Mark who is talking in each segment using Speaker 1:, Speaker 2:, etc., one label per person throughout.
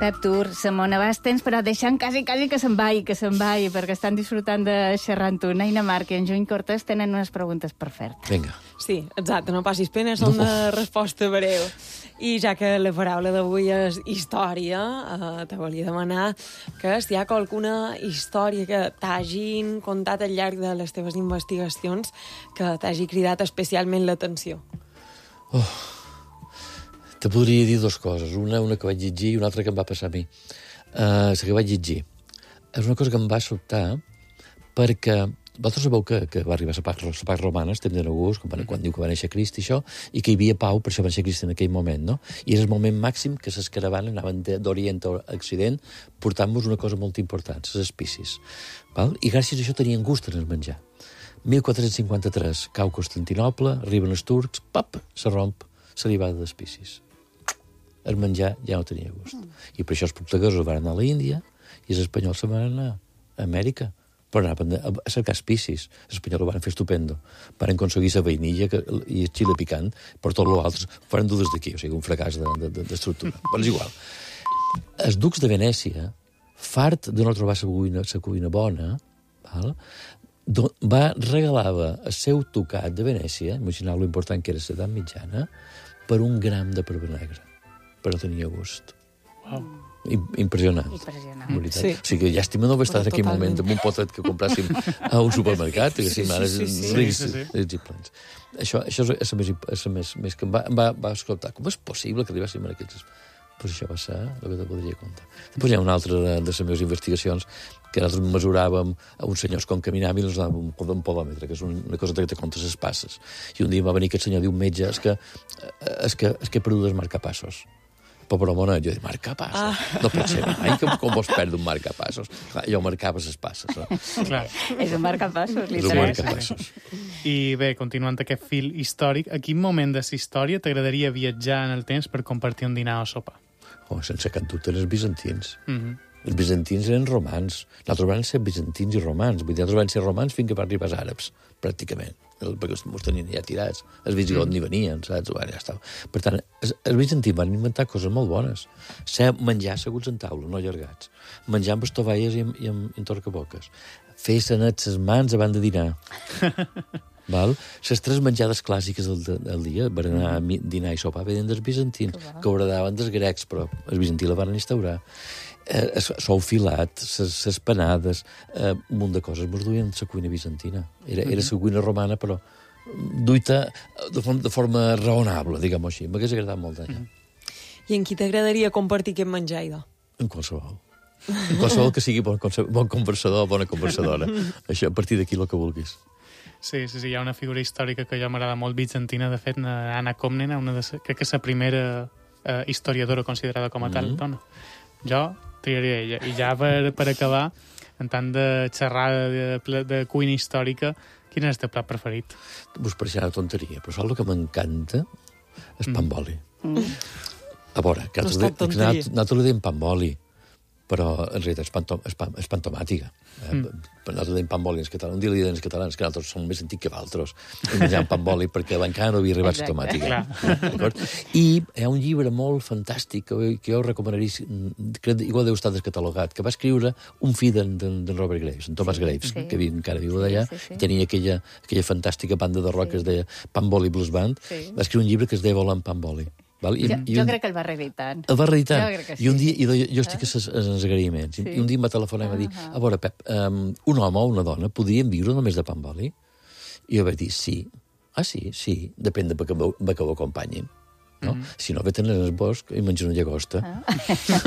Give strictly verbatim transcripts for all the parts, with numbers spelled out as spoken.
Speaker 1: Pep Tour, Simona Bastens, però deixant quasi, quasi que se'n vagi, que se'n vagi, perquè estan disfrutant de xerrar amb tu. Naina Marc i en Juny Cortés tenen unes preguntes per fer-te.
Speaker 2: Vinga.
Speaker 3: Sí, exacte, no passis pena, són de resposta breu. I ja que la paraula d'avui és història, eh, te volia demanar que si hi ha qualcuna història que t'hagin contat al llarg de les teves investigacions que t'hagi cridat especialment l'atenció.
Speaker 2: Oh, te podria dir dues coses. Una, una que vaig llegir i una altra que em va passar a mi. Uh, la que vaig llegir. És una cosa que em va sobtar perquè vosaltres sabeu que, que va arribar la pau, la pau romana, el temps d'August, quan, quan diu que va néixer Crist i això, i que hi havia pau, per això va néixer Crist en aquell moment, no? I és el moment màxim que les caravanes anaven d'Orient a Occident portant-nos una cosa molt important, les espícies. Val? I gràcies a això tenien gust en el menjar. mil quatre-cents cinquanta-tres, cau Constantinoble, arriben els turcs, pap, se romp l'arribada d'espícies. El menjar ja no tenia gust. I per això els portuguesos van anar a l'Índia i els espanyols se van anar a Amèrica. Però anaven a cercar espícies. Els espanyols ho van fer estupendo. Van aconseguir la vainilla que, i el xile picant, però tot l'altre foren dur des d'aquí, o sigui, un fracàs d'estructura. De, de, però és igual. Els ducs de Venècia, fart de no trobar la cuina, la cuina bona, val? Do, va regalava el seu tocat de Venècia, imagineu l'important que era l'edat mitjana, per un gram de pebre negre. Però tenia gust.
Speaker 1: Wow.
Speaker 2: Impressionant.
Speaker 1: Impressionant.
Speaker 2: Sí. O sigui, llàstima no haver estat en aquell moment amb un potet que compràssim a un supermercat, que sí, ara sí, sí, rics, sí, sí. rics i plens. Això, això és el més, és el més, més que em va, em va, va escoltar. Com és possible que arribéssim a aquests... Pues això va ser el que te podria contar. Després hi ha una altra de les meves investigacions que nosaltres mesuràvem a uns senyors com caminàvem i els anàvem un podòmetre, que és una cosa que te comptes les passes. I un dia va venir aquest senyor, diu, metge, és que, és que, és que he perdut els marcapassos. Pobre mona, jo dic, marcapassos? Ah. No pot ser mai, que com vols perdre un marcapassos? Clar, jo marcava les passes. No?
Speaker 4: Clar.
Speaker 1: És un marcapassos,
Speaker 2: literal. És un marcapassos.
Speaker 4: I bé, continuant aquest fil històric, a quin moment de la història t'agradaria viatjar en el temps per compartir un dinar o sopa?
Speaker 2: Oh, sense cap dubte, els bizantins.
Speaker 4: Mm -hmm.
Speaker 2: Els bizantins eren romans. Nosaltres van ser bizantins i romans. Vull dir, nosaltres van ser romans fins que van arribar els àrabs, pràcticament. Perquè els tenien ja tirats. Els visigots mm. ni venien, saps? Bueno, ja estava. Per tant, els, els bizantins van inventar coses molt bones. Ser menjar asseguts en taula, no allargats. Menjar amb estovalles i amb, i amb, i amb torcaboques. Fer sanets les mans abans de dinar. Val? Les tres menjades clàssiques del, del dia, per anar a dinar i sopar, venen dels bizantins, que obradaven dels grecs, però els bizantins la van instaurar. Eh, sou filat, les panades, eh, un munt de coses mos duien la cuina bizantina. Era, era la cuina romana, però duita de forma, de forma raonable, diguem-ho així. M'hagués agradat molt d'allà. Mm.
Speaker 3: I en qui t'agradaria compartir aquest menjar, idò?
Speaker 2: En qualsevol. En qualsevol que sigui bon, bon conversador o bona conversadora. Això, a partir d'aquí el que vulguis.
Speaker 4: Sí, sí, sí, hi ha una figura històrica que jo m'agrada molt, bizantina, de fet, Anna Komnena, una de ses, crec que és la primera eh, historiadora considerada com a tal, mm-hmm. dona. Jo triaria ella. I ja per, per acabar, en tant de xerrada de, de cuina històrica, quin és el teu plat preferit?
Speaker 2: Vos pareixerà una tonteria, però saps el que m'encanta? És pa amb oli. Mm. A veure, que nosaltres, no nosaltres li diem pa amb oli, però en realitat és pan, és pan, és pan tomàtica. Eh? Mm. Nosaltres diem pa amb oli en català. Un dia li diuen els catalans que nosaltres som més antics que altres. I menjàvem pa amb oli perquè encara no havia arribat la tomàtica. I hi ha un llibre molt fantàstic que, que jo recomanaria, crec, igual deu estar descatalogat, que va escriure un fill d'en de, de Robert Graves, en Thomas sí, Graves, sí. que encara viu d'allà, sí, sí, sí. i tenia aquella, aquella fantàstica banda de rock sí. que es deia Pan Boli Blues Band. Sí. Va escriure un llibre que es deia Volant Pa amb oli. Val? I,
Speaker 1: jo
Speaker 2: i
Speaker 1: jo
Speaker 2: un...
Speaker 1: crec que el va reeditant.
Speaker 2: El va reeditant.
Speaker 1: Sí.
Speaker 2: I un dia, i jo, jo estic als eh? agraïments, sí. i un dia em va telefonar i va dir, uh -huh. a veure, Pep, um, un home o una dona podrien viure només de pa amb oli? I jo vaig dir, sí. Ah, sí, sí, depèn de que, que ho acompanyin. No? Mm -hmm. Si no, veten en el bosc i mengen una llagosta. Ah.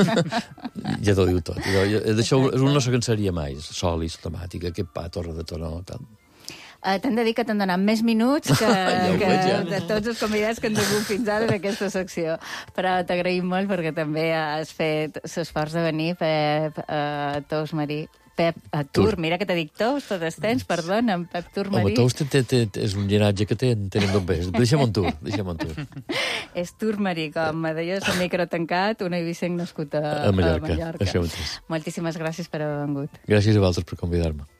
Speaker 2: Ja t'ho diu tot. D'això un no se cansaria mai. Soli, tomàtica, aquest pa, torre de tonó, tal.
Speaker 1: Uh, T'han de dir que t'han donat més minuts que, ja que ja. de tots els convidats que han tingut fins ara en aquesta secció. Però t'agraïm molt perquè també has fet l'esforç de venir, Pep uh, Tous Marí. Pep uh, Tour, mira que te dic Tous, tot el temps, perdona, Pep Tour Marí.
Speaker 2: Home, Tous és un llinatge que tenen d'on ves. Deixa'm un tour, deixa'm un tour.
Speaker 1: És Tour Marí, com me deies, un micro tancat, un eivissenc nascut a,
Speaker 2: a Mallorca.
Speaker 1: A Mallorca.
Speaker 2: Això mateix.
Speaker 1: Moltíssimes gràcies per haver vengut.
Speaker 2: Gràcies a vosaltres per convidar-me.